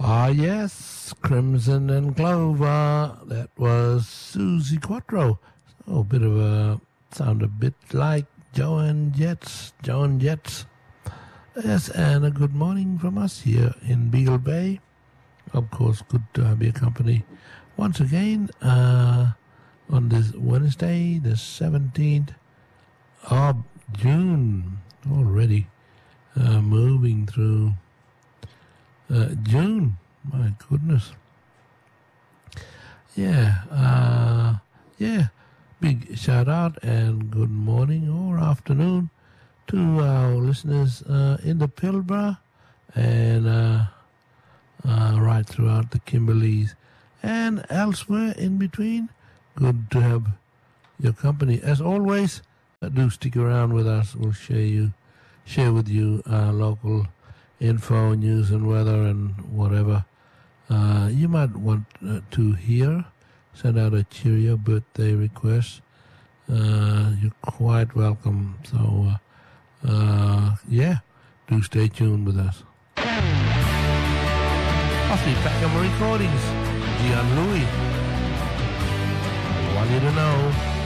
Ah, yes, Crimson and Clover. That was Susie Quattro. So a bit of a sound a bit like Joan Jets. Yes, and a good morning from us here in Beagle Bay. Of course, good to have your company once again on this Wednesday, the 17th of June. Already moving through June. My goodness. Yeah. Big shout out and good morning or afternoon to our listeners in the Pilbara and right throughout the Kimberleys and elsewhere in between. Good to have your company. As always, do stick around with us. We'll share with you local info, news and weather and whatever you might want to hear. Send out a cheerio birthday request. You're quite welcome. So, do stay tuned with us. Off the Peckham Recordings, Gian Louis. I want you to know.